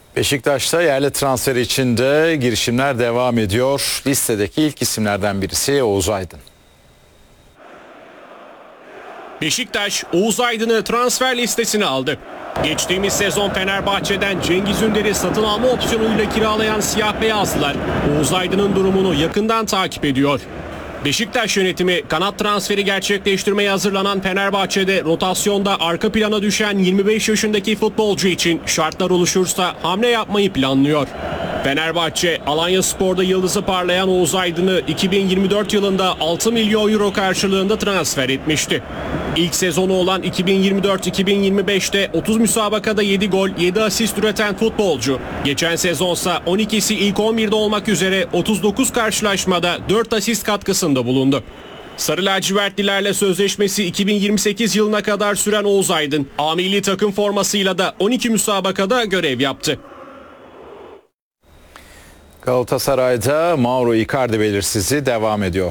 Beşiktaş'ta yerli transferi içinde girişimler devam ediyor. Listedeki ilk isimlerden birisi Oğuz Aydın. Beşiktaş, Oğuz Aydın'ı transfer listesine aldı. Geçtiğimiz sezon Fenerbahçe'den Cengiz Ünder'i satın alma opsiyonuyla kiralayan siyah beyazlılar Oğuz Aydın'ın durumunu yakından takip ediyor. Beşiktaş yönetimi kanat transferi gerçekleştirmeye hazırlanan Fenerbahçe'de rotasyonda arka plana düşen 25 yaşındaki futbolcu için şartlar oluşursa hamle yapmayı planlıyor. Fenerbahçe, Alanyaspor'da yıldızı parlayan Oğuz Aydın'ı 2024 yılında 6 milyon euro karşılığında transfer etmişti. İlk sezonu olan 2024-2025'te 30 müsabakada 7 gol, 7 asist üreten futbolcu. Geçen sezonsa 12'si ilk 11'de olmak üzere 39 karşılaşmada 4 asist katkısında bulundu. Sarı lacivertlilerle sözleşmesi 2028 yılına kadar süren Oğuz Aydın, A milli takım formasıyla da 12 müsabakada görev yaptı. Galatasaray'da Mauro Icardi belirsizliği devam ediyor.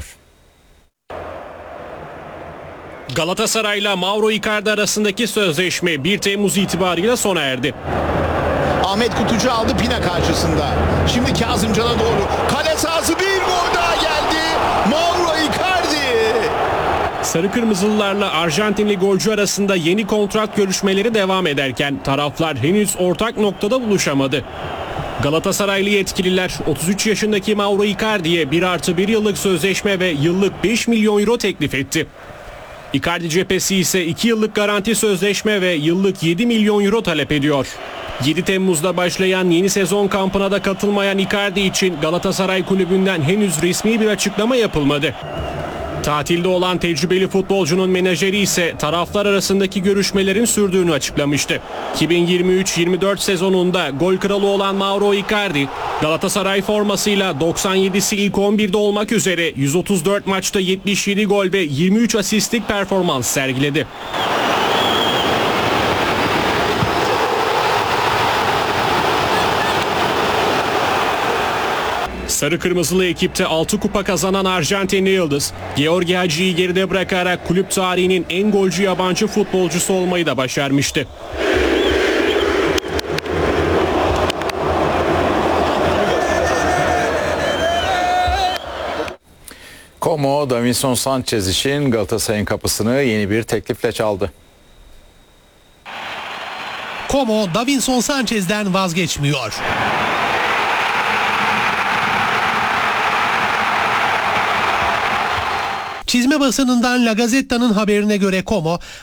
Galatasaray'la Mauro Icardi arasındaki sözleşme 1 Temmuz itibarıyla sona erdi. Ahmet Kutucu aldı Pina karşısında. Şimdi Kazımcan'a doğru. Kale sahası, bir gol daha geldi. Mauro Icardi. Sarı Kırmızılılarla Arjantinli golcü arasında yeni kontrat görüşmeleri devam ederken taraflar henüz ortak noktada buluşamadı. Galatasaraylı yetkililer 33 yaşındaki Mauro Icardi'ye 1+1 yıllık sözleşme ve yıllık 5 milyon euro teklif etti. Icardi cephesi ise 2 yıllık garanti sözleşme ve yıllık 7 milyon euro talep ediyor. 7 Temmuz'da başlayan yeni sezon kampına da katılmayan Icardi için Galatasaray kulübünden henüz resmi bir açıklama yapılmadı. Tatilde olan tecrübeli futbolcunun menajeri ise taraflar arasındaki görüşmelerin sürdüğünü açıklamıştı. 2023-24 sezonunda gol kralı olan Mauro Icardi, Galatasaray formasıyla 97'si ilk 11'de olmak üzere 134 maçta 77 gol ve 23 asistlik performans sergiledi. Sarı Kırmızılı ekipte 6 kupa kazanan Arjantinli yıldız, Georgi Hacı'yı geride bırakarak kulüp tarihinin en golcü yabancı futbolcusu olmayı da başarmıştı. Como, Davinson Sanchez için Galatasaray'ın kapısını yeni bir teklifle çaldı. Como, Davinson Sanchez'den vazgeçmiyor. Çizme basınından La Gazetta'nın haberine göre Como,